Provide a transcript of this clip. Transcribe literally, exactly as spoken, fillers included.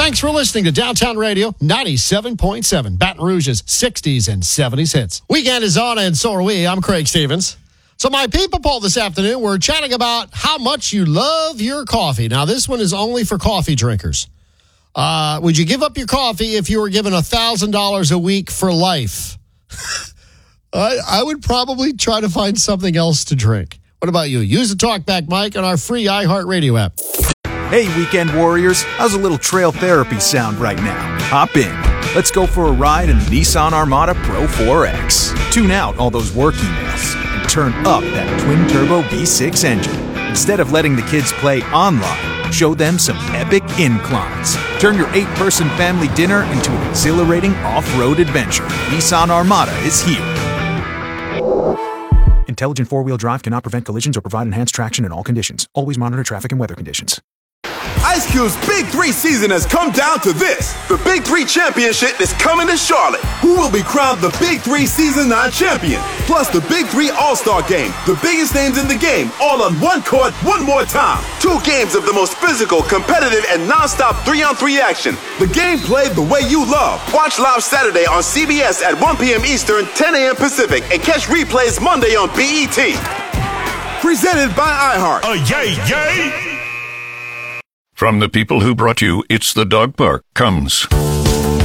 Thanks for listening to Downtown Radio ninety-seven point seven, Baton Rouge's sixties and seventies hits. Weekend is on, and so are we. I'm Craig Stevens. So my people poll this afternoon, we're chatting about how much you love your coffee. Now, this one is only for coffee drinkers. Uh, would you give up your coffee if you were given one thousand dollars a week for life? I, I would probably try to find something else to drink. What about you? Use the TalkBack mic on our free iHeartRadio app. Hey, weekend warriors. How's a little trail therapy sound right now? Hop in. Let's go for a ride in the Nissan Armada Pro four X. Tune out all those work emails and turn up that twin-turbo V six engine. Instead of letting the kids play online, show them some epic inclines. Turn your eight-person family dinner into an exhilarating off-road adventure. Nissan Armada is here. Intelligent four-wheel drive cannot prevent collisions or provide enhanced traction in all conditions. Always monitor traffic and weather conditions. Ice Cube's Big Three season has come down to this. The Big Three Championship is coming to Charlotte. Who will be crowned the Big Three Season nine champion? Plus the Big Three All-Star Game. The biggest names in the game, all on one court, one more time. Two games of the most physical, competitive, and non-stop three-on-three action. The game played the way you love. Watch live Saturday on C B S at one p.m. Eastern, ten a.m. Pacific, and catch replays Monday on B E T. Presented by iHeart. Uh, yay, yay! From the people who brought you It's the Dog Park comes